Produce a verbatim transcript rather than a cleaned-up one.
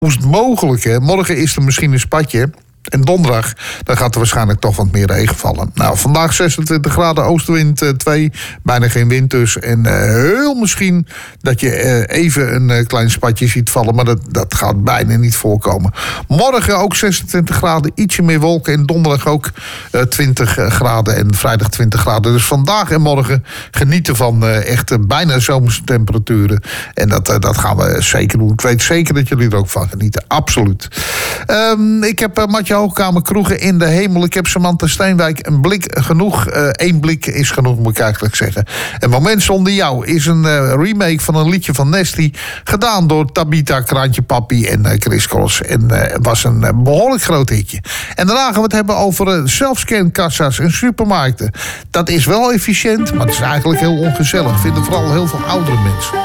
hoe is het mogelijk, hè? Morgen is er misschien een spatje. En donderdag, dan gaat er waarschijnlijk toch wat meer regen vallen. Nou, vandaag zesentwintig graden, oostenwind uh, twee, bijna geen wind dus. En uh, heel misschien dat je uh, even een uh, klein spatje ziet vallen, maar dat, dat gaat bijna niet voorkomen. Morgen ook zesentwintig graden, ietsje meer wolken. En donderdag ook uh, twintig graden en vrijdag twintig graden. Dus vandaag en morgen genieten van uh, echt uh, bijna zomerse temperaturen. En dat, uh, dat gaan we zeker doen. Ik weet zeker dat jullie er ook van genieten, absoluut. Um, ik heb uh, Matje Hoogkamer Kroegen in de Hemel. Ik heb Samantha Steenwijk een blik genoeg. Eén uh, blik is genoeg, moet ik eigenlijk zeggen. En Moment Zonder Jou is een uh, remake van een liedje van Nesty. Gedaan door Tabita, Kraantje Papi en uh, Chris Cross. En uh, was een uh, behoorlijk groot hitje. En daarna gaan we het hebben over uh, zelfscankassa's en supermarkten. Dat is wel efficiënt, maar het is eigenlijk heel ongezellig. Vinden vooral heel veel oudere mensen.